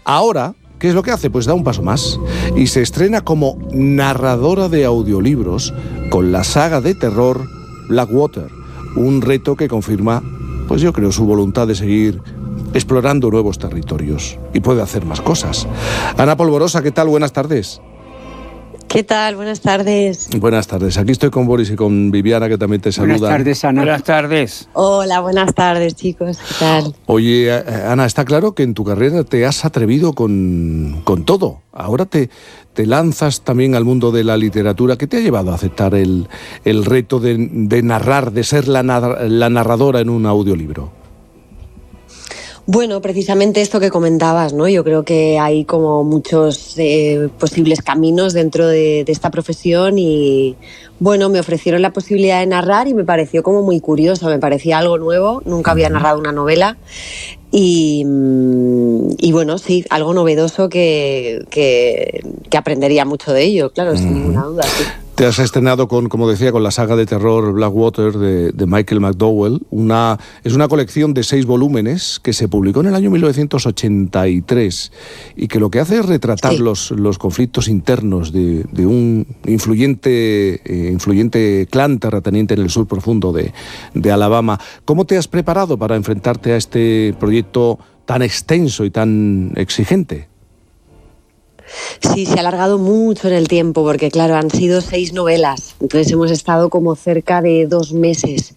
Ahora, ¿qué es lo que hace? Pues da un paso más y se estrena como narradora de audiolibros con la saga de terror Blackwater, un reto que confirma, pues yo creo, su voluntad de seguir explorando nuevos territorios y puede hacer más cosas. Ana Polvorosa, ¿qué tal? Buenas tardes. ¿Qué tal? Buenas tardes. Buenas tardes. Aquí estoy con Boris y con Viviana, que también te saludan. Buenas tardes, Ana. Buenas tardes. Hola, buenas tardes, chicos. ¿Qué tal? Oye, Ana, está claro que en tu carrera te has atrevido con todo. Ahora te lanzas también al mundo de la literatura. ¿Qué te ha llevado a aceptar el reto de narrar, de ser la narradora en un audiolibro? Bueno, precisamente esto que comentabas, ¿no? Yo creo que hay como muchos posibles caminos dentro de esta profesión y, bueno, me ofrecieron la posibilidad de narrar y me pareció como muy curioso, me parecía algo nuevo, nunca había narrado una novela y bueno, sí, algo novedoso que aprendería mucho de ello, claro, sin ninguna duda, sí. Te has estrenado como decía, con la saga de terror Blackwater de Michael McDowell. Es una colección de 6 volúmenes que se publicó en el año 1983 y que lo que hace es retratar los conflictos internos de un influyente clan terrateniente en el sur profundo de Alabama. ¿Cómo te has preparado para enfrentarte a este proyecto tan extenso y tan exigente? Sí, se ha alargado mucho en el tiempo porque, claro, han sido 6 novelas. Entonces hemos estado como cerca de 2 meses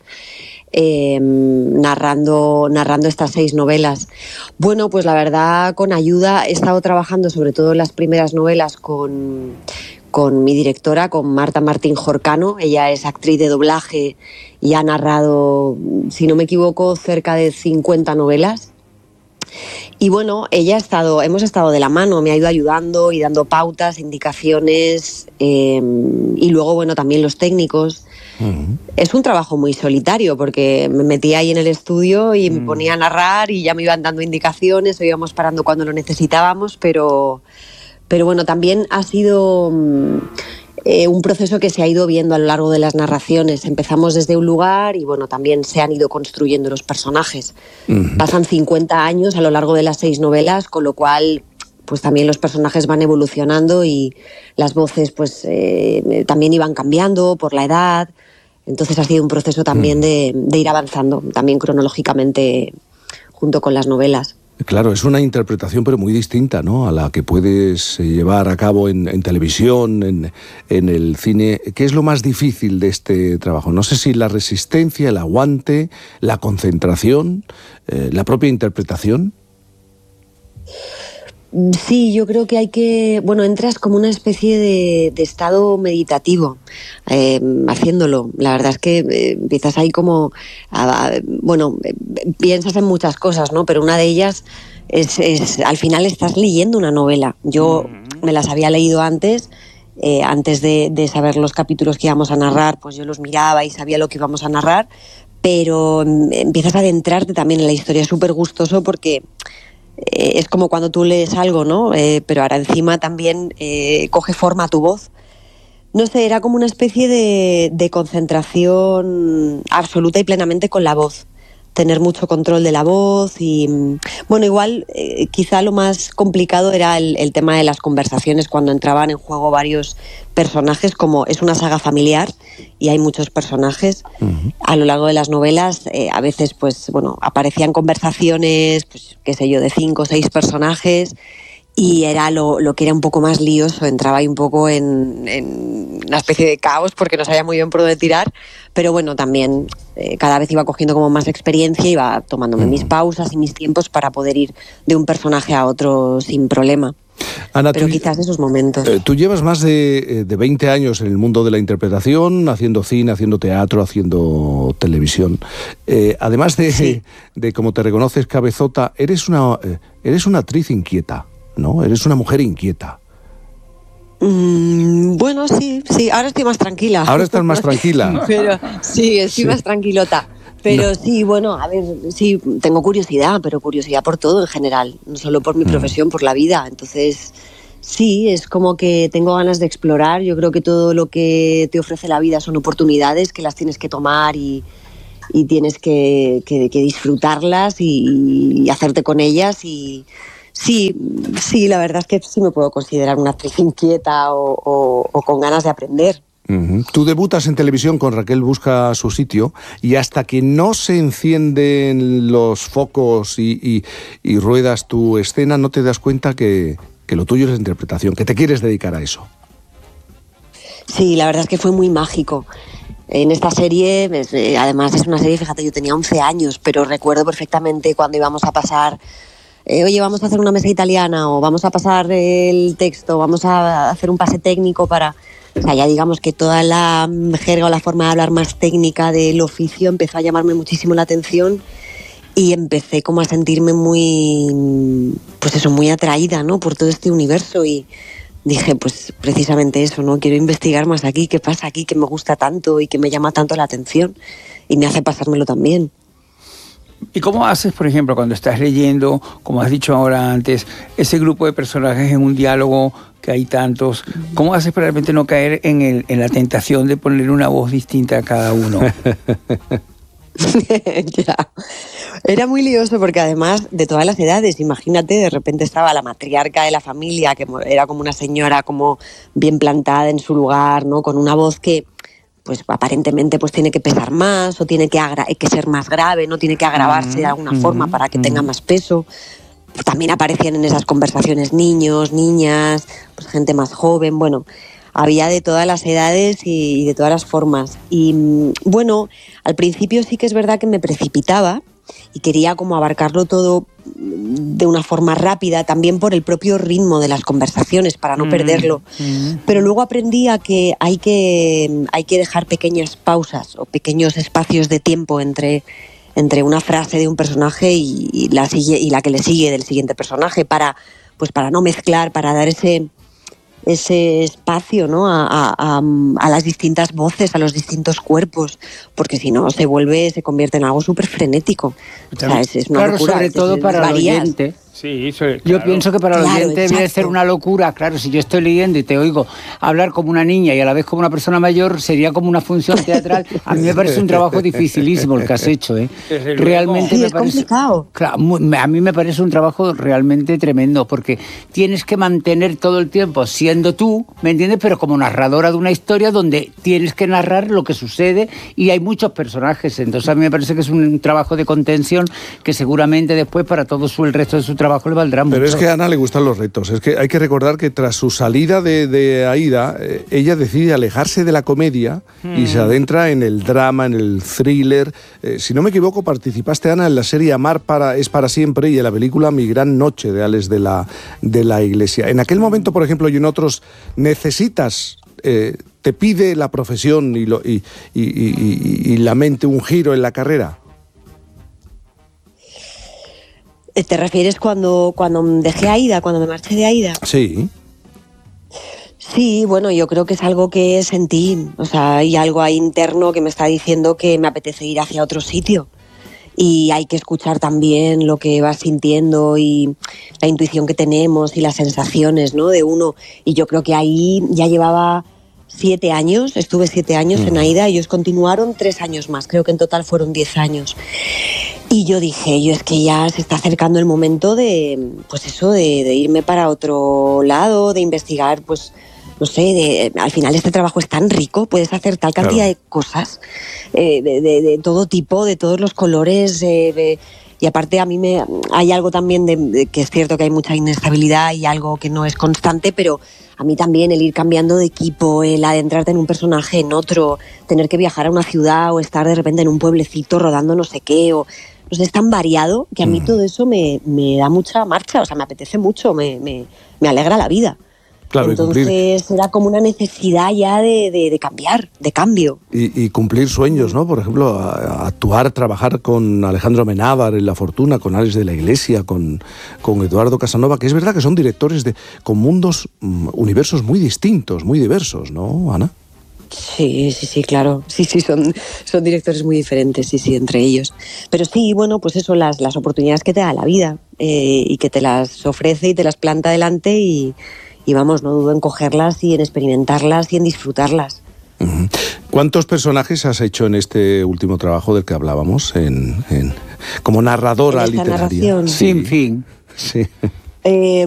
narrando estas 6 novelas. Bueno, pues la verdad, con ayuda, he estado trabajando sobre todo en las primeras novelas con mi directora, con Marta Martín Jorcano. Ella es actriz de doblaje y ha narrado, si no me equivoco, cerca de 50 novelas. Y bueno, hemos estado de la mano, me ha ido ayudando y dando pautas, indicaciones y luego, bueno, también los técnicos. Es un trabajo muy solitario porque me metía ahí en el estudio y me ponía a narrar y ya me iban dando indicaciones o íbamos parando cuando lo necesitábamos, pero bueno, también ha sido un proceso que se ha ido viendo a lo largo de las narraciones. Empezamos desde un lugar y bueno, también se han ido construyendo los personajes. Pasan 50 años a lo largo de las 6 novelas, con lo cual pues también los personajes van evolucionando y las voces pues también iban cambiando por la edad. Entonces ha sido un proceso también de ir avanzando, también cronológicamente junto con las novelas. Claro, es una interpretación pero muy distinta, ¿no?, a la que puedes llevar a cabo en televisión, en el cine. ¿Qué es lo más difícil de este trabajo? No sé si la resistencia, el aguante, la concentración, la propia interpretación. Sí, yo creo que entras como una especie de estado meditativo haciéndolo. La verdad es que empiezas ahí como, piensas en muchas cosas, ¿no? Pero una de ellas es al final estás leyendo una novela. Yo me las había leído antes de saber los capítulos que íbamos a narrar, pues yo los miraba y sabía lo que íbamos a narrar, pero empiezas a adentrarte también en la historia. Es súper gustoso porque es como cuando tú lees algo, ¿no? Pero ahora encima también coge forma tu voz. No sé, era como una especie de concentración absoluta y plenamente con la voz. Tener mucho control de la voz y, bueno, igual quizá lo más complicado era el tema de las conversaciones cuando entraban en juego varios personajes, como es una saga familiar y hay muchos personajes. A lo largo de las novelas a veces pues bueno, aparecían conversaciones, pues qué sé yo, de 5 o 6 personajes y era lo que era un poco más lioso, entraba ahí un poco en una especie de caos porque no sabía muy bien por dónde tirar, pero bueno, también cada vez iba cogiendo como más experiencia, iba tomándome mis pausas y mis tiempos para poder ir de un personaje a otro sin problema. Ana, pero quizás esos momentos. Tú llevas más de 20 años en el mundo de la interpretación, haciendo cine, haciendo teatro, haciendo televisión. Además de como te reconoces, cabezota, eres una actriz inquieta, ¿no? Eres una mujer inquieta. Bueno, sí, ahora estoy más tranquila. Ahora estás más tranquila. Pero sí, estoy más tranquilota. Pero sí, bueno, a ver, sí, tengo curiosidad, pero curiosidad por todo en general, no solo por mi profesión, por la vida. Entonces, sí, es como que tengo ganas de explorar. Yo creo que todo lo que te ofrece la vida son oportunidades que las tienes que tomar y tienes que disfrutarlas y hacerte con ellas y Sí, la verdad es que sí me puedo considerar una actriz inquieta o con ganas de aprender. Uh-huh. Tú debutas en televisión con Raquel busca su sitio y hasta que no se encienden los focos y ruedas tu escena no te das cuenta que lo tuyo es la interpretación, que te quieres dedicar a eso. Sí, la verdad es que fue muy mágico. En esta serie, además es una serie, fíjate, yo tenía 11 años, pero recuerdo perfectamente cuando íbamos a pasar, oye, vamos a hacer una mesa italiana o vamos a pasar el texto, vamos a hacer un pase técnico para... O sea, ya digamos que toda la jerga o la forma de hablar más técnica del oficio empezó a llamarme muchísimo la atención y empecé como a sentirme muy, pues eso, muy atraída, ¿no? Por todo este universo y dije, pues precisamente eso, ¿no? Quiero investigar más aquí, qué pasa aquí, que me gusta tanto y que me llama tanto la atención y me hace pasármelo también. ¿Y cómo haces, por ejemplo, cuando estás leyendo, como has dicho ahora antes, ese grupo de personajes en un diálogo que hay tantos, cómo haces para realmente no caer en la tentación de ponerle una voz distinta a cada uno? Ya. Era muy lioso porque además de todas las edades, imagínate, de repente estaba la matriarca de la familia, que era como una señora como bien plantada en su lugar, ¿no? Con una voz que pues aparentemente pues tiene que pesar más o tiene que ser más grave, no tiene que agravarse de alguna forma para que tenga más peso. También aparecían en esas conversaciones niños, niñas, pues gente más joven, bueno, había de todas las edades y de todas las formas. Y bueno, al principio sí que es verdad que me precipitaba y quería como abarcarlo todo de una forma rápida, también por el propio ritmo de las conversaciones, para no perderlo. Pero luego aprendí a que hay que dejar pequeñas pausas o pequeños espacios de tiempo entre una frase de un personaje y la que le sigue del siguiente personaje, para no mezclar, para dar ese espacio, ¿no? a las distintas voces, a los distintos cuerpos, porque si no se convierte en algo súper frenético. O sea, es una locura. Sobre todo para el oyente. Sí, Yo pienso que para el oyente debe ser una locura. Claro, si yo estoy leyendo y te oigo hablar como una niña y a la vez como una persona mayor, sería como una función teatral. A mí me parece un trabajo dificilísimo el que has hecho, ¿eh? Realmente sí, me es parece complicado. Claro, a mí me parece un trabajo realmente tremendo, porque tienes que mantener todo el tiempo siendo tú, ¿me entiendes? Pero como narradora de una historia donde tienes que narrar lo que sucede y hay muchos personajes. Entonces a mí me parece que es un trabajo de contención que seguramente después para todo el resto de su trabajo le valdrá mucho. Pero es que a Ana le gustan los retos. Es que hay que recordar que tras su salida de Aída, ella decide alejarse de la comedia y se adentra en el drama, en el thriller. Si no me equivoco, participaste, Ana, en la serie Amar es para siempre y en la película Mi gran noche de Alex de la Iglesia. En aquel momento, por ejemplo, y en otros, necesitas... ¿te pide la profesión y la mente un giro en la carrera? ¿Te refieres cuando dejé Aída, cuando me marché de Aída? Sí. Sí, bueno, yo creo que es algo que sentí, o sea, hay algo ahí interno que me está diciendo que me apetece ir hacia otro sitio. Y hay que escuchar también lo que vas sintiendo y la intuición que tenemos y las sensaciones, ¿no?, de uno. Y yo creo que ahí ya llevaba 7 años, estuve 7 años en Aída y ellos continuaron 3 años más, creo que en total fueron 10 años. Y yo dije, es que ya se está acercando el momento de irme para otro lado, de investigar, pues, no sé, al final este trabajo es tan rico, puedes hacer tal cantidad de cosas, de todo tipo, de todos los colores, y aparte a mí hay algo también de que es cierto que hay mucha inestabilidad y algo que no es constante, pero a mí también el ir cambiando de equipo, el adentrarte en un personaje, en otro, tener que viajar a una ciudad o estar de repente en un pueblecito rodando no sé qué, o no sé, es tan variado que a mí todo eso me da mucha marcha, o sea, me apetece mucho, me alegra la vida. Claro, entonces era como una necesidad ya de cambiar, de cambio. Y cumplir sueños, ¿no? Por ejemplo, actuar, trabajar con Alejandro Amenábar en La Fortuna, con Alex de la Iglesia, con Eduardo Casanova, que es verdad que son directores con mundos, universos muy distintos, muy diversos, ¿no, Ana? Sí, claro. Sí, son directores muy diferentes, sí, entre ellos. Pero sí, bueno, pues eso, las oportunidades que te da la vida y que te las ofrece y te las planta delante y vamos, no dudo en cogerlas y en experimentarlas y en disfrutarlas. Uh-huh. ¿Cuántos personajes has hecho en este último trabajo del que hablábamos, como narradora literaria? Sin fin. Sí.